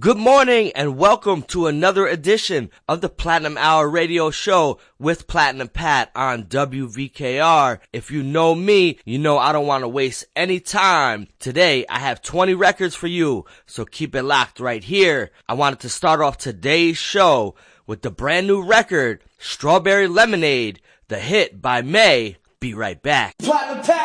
Good morning and welcome to another edition of the Platinum Hour radio show with Platinum Pat on WVKR. If you know me, you know I don't want to waste any time. Today I have 20 records for you, so keep it locked right here. I wanted to start off today's show with the brand new record, Strawberry Lemonade, the hit by May. Be right back. Platinum Pat.